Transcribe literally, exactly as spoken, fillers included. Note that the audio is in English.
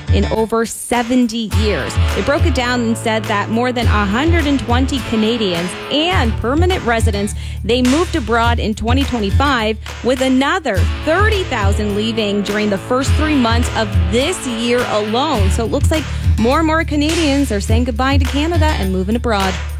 in over seventy years. It broke it down and said that more than one hundred twenty Canadians and permanent residents, they moved abroad in twenty twenty-five, with another thirty thousand leaving during the first three months of this year alone. So it looks like more and more Canadians are saying goodbye to Canada and moving abroad.